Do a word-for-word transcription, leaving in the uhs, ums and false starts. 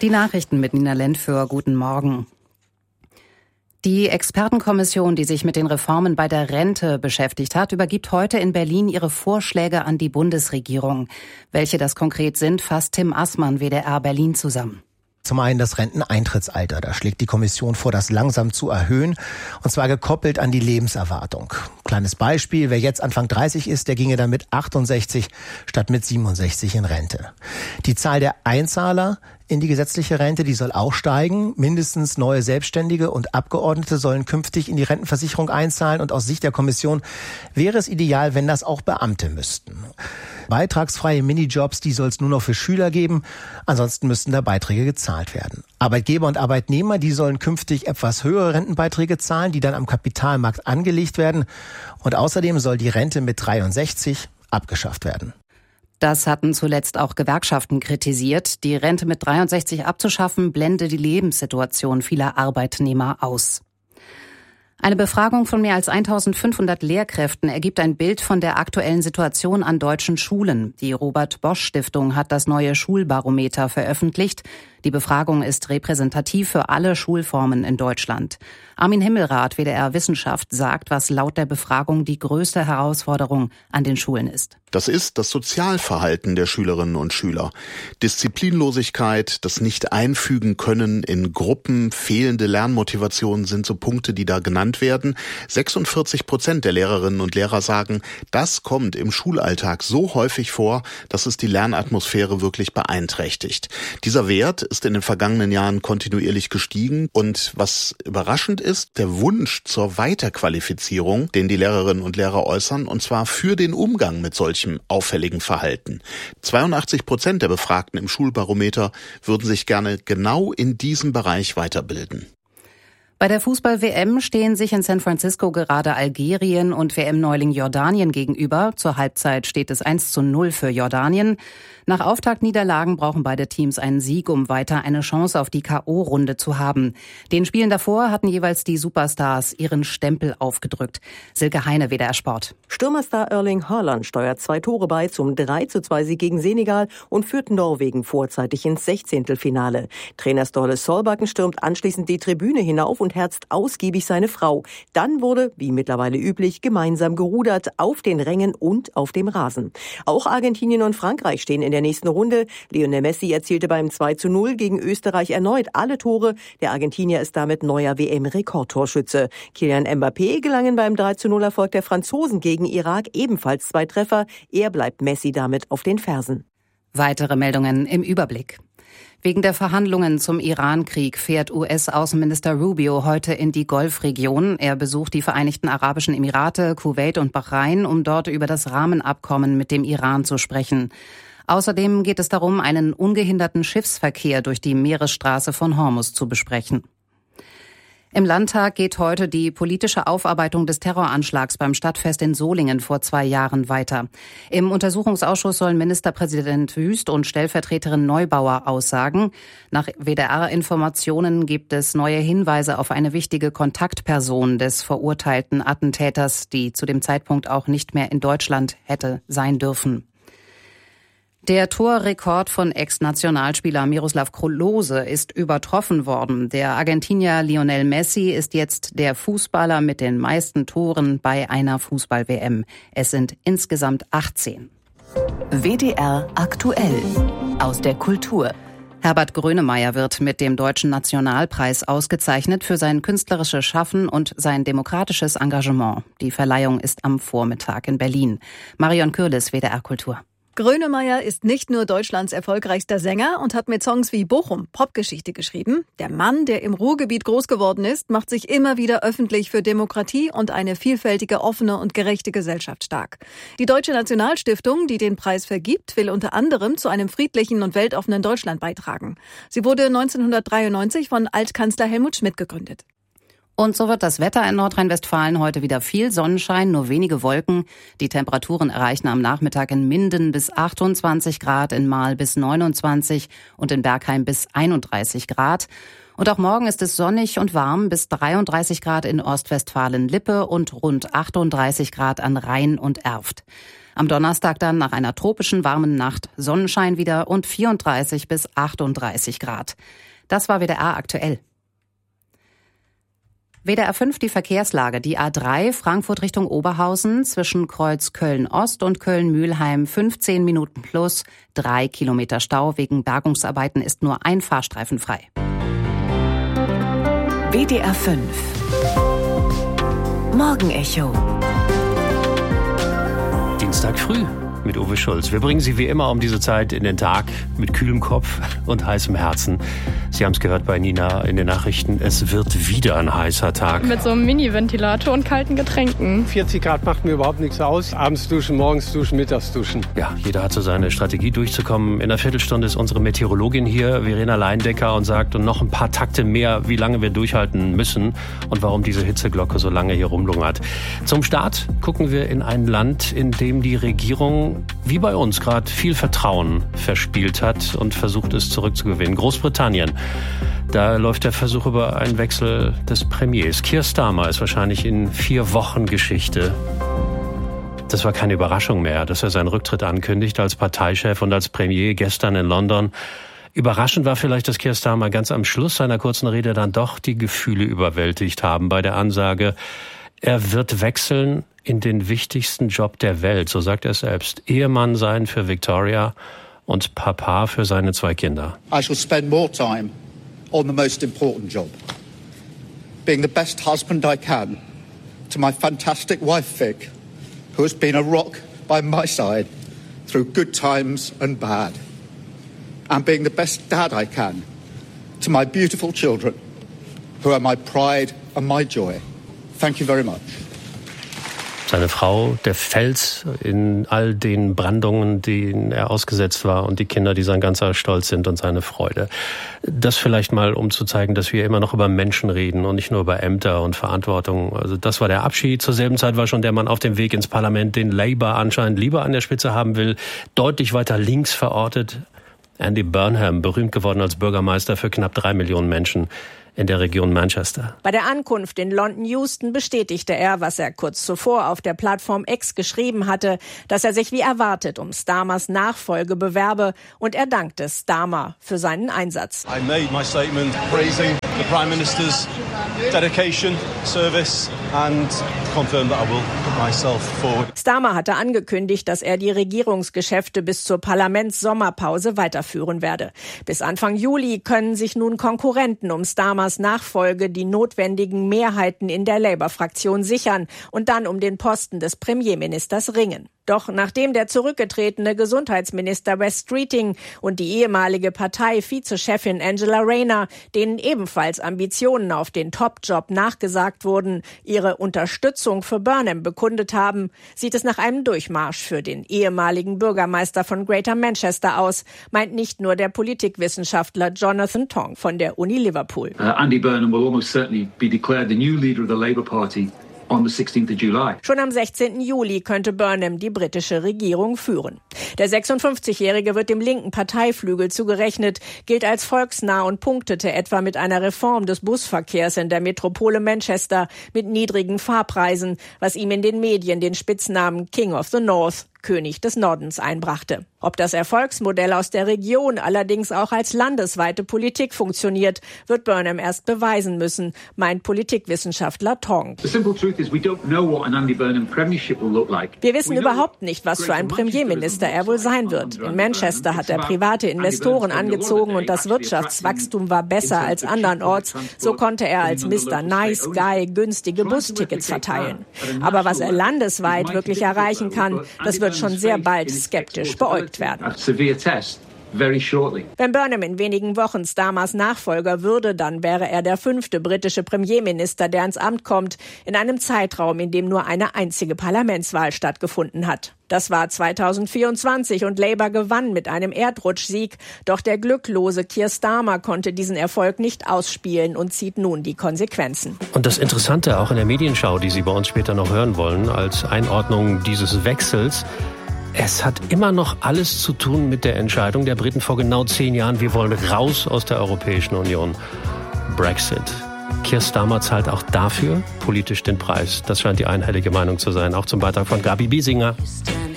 Die Nachrichten mit Nina Lentföhr. Guten Morgen. Die Expertenkommission, die sich mit den Reformen bei der Rente beschäftigt hat, übergibt heute in Berlin ihre Vorschläge an die Bundesregierung. Welche das konkret sind, fasst Tim Assmann, W D R Berlin, zusammen. Zum einen das Renteneintrittsalter. Da schlägt die Kommission vor, das langsam zu erhöhen, und zwar gekoppelt an die Lebenserwartung. Kleines Beispiel, wer jetzt Anfang dreißig ist, der ginge dann mit achtundsechzig statt mit siebenundsechzig in Rente. Die Zahl der Einzahler in die gesetzliche Rente, die soll auch steigen. Mindestens neue Selbstständige und Abgeordnete sollen künftig in die Rentenversicherung einzahlen, und aus Sicht der Kommission wäre es ideal, wenn das auch Beamte müssten. Beitragsfreie Minijobs, die soll es nur noch für Schüler geben. Ansonsten müssten da Beiträge gezahlt werden. Arbeitgeber und Arbeitnehmer, die sollen künftig etwas höhere Rentenbeiträge zahlen, die dann am Kapitalmarkt angelegt werden. Und außerdem soll die Rente mit dreiundsechzig abgeschafft werden. Das hatten zuletzt auch Gewerkschaften kritisiert. Die Rente mit dreiundsechzig abzuschaffen, blende die Lebenssituation vieler Arbeitnehmer aus. Eine Befragung von mehr als eintausendfünfhundert Lehrkräften ergibt ein Bild von der aktuellen Situation an deutschen Schulen. Die Robert-Bosch-Stiftung hat das neue Schulbarometer veröffentlicht. Die Befragung ist repräsentativ für alle Schulformen in Deutschland. Armin Himmelrath, W D R Wissenschaft, sagt, was laut der Befragung die größte Herausforderung an den Schulen ist. Das ist das Sozialverhalten der Schülerinnen und Schüler. Disziplinlosigkeit, das Nicht-Einfügen können in Gruppen, fehlende Lernmotivation sind so Punkte, die da genannt werden. sechsundvierzig Prozent der Lehrerinnen und Lehrer sagen, das kommt im Schulalltag so häufig vor, dass es die Lernatmosphäre wirklich beeinträchtigt. Dieser Wert ist in den vergangenen Jahren kontinuierlich gestiegen, und was überraschend ist, der Wunsch zur Weiterqualifizierung, den die Lehrerinnen und Lehrer äußern, und zwar für den Umgang mit solchen auffälligen Verhalten. zweiundachtzig Prozent der Befragten im Schulbarometer würden sich gerne genau in diesem Bereich weiterbilden. Bei der Fußball-W M stehen sich in San Francisco gerade Algerien und W M-Neuling Jordanien gegenüber. Zur Halbzeit steht es eins zu null für Jordanien. Nach Auftaktniederlagen brauchen beide Teams einen Sieg, um weiter eine Chance auf die K O-Runde zu haben. Den Spielen davor hatten jeweils die Superstars ihren Stempel aufgedrückt. Silke Heine, W D R Sport. Stürmerstar Erling Haaland steuert zwei Tore bei zum drei zu zwei Sieg gegen Senegal und führt Norwegen vorzeitig ins Sechzehntelfinale. Trainer Ståle Solbakken stürmt anschließend die Tribüne hinauf und herzt ausgiebig seine Frau. Dann wurde, wie mittlerweile üblich, gemeinsam gerudert auf den Rängen und auf dem Rasen. Auch Argentinien und Frankreich stehen in der nächsten Runde. Lionel Messi erzielte beim zwei zu null gegen Österreich erneut alle Tore. Der Argentinier ist damit neuer W M-Rekordtorschütze. Kylian Mbappé gelangen beim drei zu null Erfolg der Franzosen gegen Irak ebenfalls zwei Treffer. Er bleibt Messi damit auf den Fersen. Weitere Meldungen im Überblick. Wegen der Verhandlungen zum Iran-Krieg fährt U S-Außenminister Rubio heute in die Golfregion. Er besucht die Vereinigten Arabischen Emirate, Kuwait und Bahrain, um dort über das Rahmenabkommen mit dem Iran zu sprechen. Außerdem geht es darum, einen ungehinderten Schiffsverkehr durch die Meeresstraße von Hormuz zu besprechen. Im Landtag geht heute die politische Aufarbeitung des Terroranschlags beim Stadtfest in Solingen vor zwei Jahren weiter. Im Untersuchungsausschuss sollen Ministerpräsident Wüst und Stellvertreterin Neubauer aussagen. Nach W D R-Informationen gibt es neue Hinweise auf eine wichtige Kontaktperson des verurteilten Attentäters, die zu dem Zeitpunkt auch nicht mehr in Deutschland hätte sein dürfen. Der Torrekord von Ex-Nationalspieler Miroslav Klose ist übertroffen worden. Der Argentinier Lionel Messi ist jetzt der Fußballer mit den meisten Toren bei einer Fußball-W M. Es sind insgesamt achtzehn. W D R aktuell aus der Kultur. Herbert Grönemeyer wird mit dem Deutschen Nationalpreis ausgezeichnet für sein künstlerisches Schaffen und sein demokratisches Engagement. Die Verleihung ist am Vormittag in Berlin. Marion Kürlis, W D R Kultur. Grönemeyer ist nicht nur Deutschlands erfolgreichster Sänger und hat mit Songs wie Bochum Popgeschichte geschrieben. Der Mann, der im Ruhrgebiet groß geworden ist, macht sich immer wieder öffentlich für Demokratie und eine vielfältige, offene und gerechte Gesellschaft stark. Die Deutsche Nationalstiftung, die den Preis vergibt, will unter anderem zu einem friedlichen und weltoffenen Deutschland beitragen. Sie wurde neunzehnhundertdreiundneunzig von Altkanzler Helmut Schmidt gegründet. Und so wird das Wetter in Nordrhein-Westfalen heute wieder viel Sonnenschein, nur wenige Wolken. Die Temperaturen erreichen am Nachmittag in Minden bis achtundzwanzig Grad, in Marl bis neunundzwanzig und in Bergheim bis einunddreißig Grad. Und auch morgen ist es sonnig und warm, bis dreiunddreißig Grad in Ostwestfalen-Lippe und rund achtunddreißig Grad an Rhein und Erft. Am Donnerstag dann nach einer tropischen warmen Nacht Sonnenschein wieder und vierunddreißig bis achtunddreißig Grad. Das war W D R aktuell. W D R fünf die Verkehrslage. Die A drei Frankfurt Richtung Oberhausen zwischen Kreuz Köln-Ost und Köln-Mühlheim fünfzehn Minuten plus, drei Kilometer Stau. Wegen Bergungsarbeiten ist nur ein Fahrstreifen frei. W D R fünf Morgenecho. Dienstag früh mit Uwe Schulz. Wir bringen Sie wie immer um diese Zeit in den Tag mit kühlem Kopf und heißem Herzen. Sie haben es gehört bei Nina in den Nachrichten. Es wird wieder ein heißer Tag. Mit so einem Mini-Ventilator und kalten Getränken. vierzig Grad macht mir überhaupt nichts aus. Abends duschen, morgens duschen, mittags duschen. Ja, jeder hat so seine Strategie durchzukommen. In einer Viertelstunde ist unsere Meteorologin hier, Verena Leindecker, und sagt und noch ein paar Takte mehr, wie lange wir durchhalten müssen und warum diese Hitzeglocke so lange hier rumlungert. Zum Start gucken wir in ein Land, in dem die Regierung wie bei uns gerade viel Vertrauen verspielt hat und versucht es zurückzugewinnen. Großbritannien. Da läuft der Versuch über einen Wechsel des Premiers. Keir Starmer ist wahrscheinlich in vier Wochen Geschichte. Das war keine Überraschung mehr, dass er seinen Rücktritt ankündigt als Parteichef und als Premier gestern in London. Überraschend war vielleicht, dass Keir Starmer ganz am Schluss seiner kurzen Rede dann doch die Gefühle überwältigt haben bei der Ansage, er wird wechseln in den wichtigsten Job der Welt, so sagt er selbst. Ehemann sein für Victoria und Papa für seine zwei Kinder. I shall spend more time on the most important job. Being the best husband I can to my fantastic wife Vic, who has been a rock by my side through good times and bad. And being the best dad I can to my beautiful children, who are my pride and my joy. Thank you very much. Seine Frau, der Fels in all den Brandungen, denen er ausgesetzt war, und die Kinder, die sein ganzer Stolz sind und seine Freude. Das vielleicht mal, um zu zeigen, dass wir immer noch über Menschen reden und nicht nur über Ämter und Verantwortung. Also das war der Abschied. Zur selben Zeit war schon der Mann auf dem Weg ins Parlament, den Labour anscheinend lieber an der Spitze haben will, deutlich weiter links verortet. Andy Burnham, berühmt geworden als Bürgermeister für knapp drei Millionen Menschen in der Region Manchester. Bei der Ankunft in London Euston bestätigte er, was er kurz zuvor auf der Plattform X geschrieben hatte, dass er sich wie erwartet um Starmers Nachfolge bewerbe, und er dankte Starmer für seinen Einsatz. I made my statement praising the Prime Minister's dedication, service and confirmed that I will put myself forward. Starmer hatte angekündigt, dass er die Regierungsgeschäfte bis zur Parlamentssommerpause weiterführen werde. Bis Anfang Juli können sich nun Konkurrenten um Starmer Nachfolge die notwendigen Mehrheiten in der Labour-Fraktion sichern und dann um den Posten des Premierministers ringen. Doch nachdem der zurückgetretene Gesundheitsminister Wes Streeting und die ehemalige Partei-Vizechefin Angela Rayner, denen ebenfalls Ambitionen auf den Top-Job nachgesagt wurden, ihre Unterstützung für Burnham bekundet haben, sieht es nach einem Durchmarsch für den ehemaligen Bürgermeister von Greater Manchester aus, meint nicht nur der Politikwissenschaftler Jonathan Tong von der Uni Liverpool. Uh, Andy Burnham will almost certainly be declared the new leader of the Labour Party. On the sixteenth of July. Schon am sechzehnten Juli könnte Burnham die britische Regierung führen. Der sechsundfünfzigjährige wird dem linken Parteiflügel zugerechnet, gilt als volksnah und punktete etwa mit einer Reform des Busverkehrs in der Metropole Manchester mit niedrigen Fahrpreisen, was ihm in den Medien den Spitznamen King of the North, König des Nordens, einbrachte. Ob das Erfolgsmodell aus der Region allerdings auch als landesweite Politik funktioniert, wird Burnham erst beweisen müssen, meint Politikwissenschaftler Tong. Wir wissen überhaupt nicht, was für ein Premierminister er wohl sein wird. In Manchester hat er private Investoren angezogen und das Wirtschaftswachstum war besser als andernorts. So konnte er als Mister Nice Guy günstige Bustickets verteilen. Aber was er landesweit wirklich erreichen kann, das wird schon sehr bald skeptisch beäugt werden. Wenn Burnham in wenigen Wochen Starmers Nachfolger würde, dann wäre er der fünfte britische Premierminister, der ins Amt kommt, in einem Zeitraum, in dem nur eine einzige Parlamentswahl stattgefunden hat. Das war zweitausendvierundzwanzig und Labour gewann mit einem Erdrutschsieg. Doch der glücklose Keir Starmer konnte diesen Erfolg nicht ausspielen und zieht nun die Konsequenzen. Und das Interessante auch in der Medienschau, die Sie bei uns später noch hören wollen, als Einordnung dieses Wechsels: Es hat immer noch alles zu tun mit der Entscheidung der Briten vor genau zehn Jahren, wir wollen raus aus der Europäischen Union. Brexit. Keir Starmer zahlt auch dafür politisch den Preis. Das scheint die einhellige Meinung zu sein. Auch zum Beitrag von Gabi Biesinger.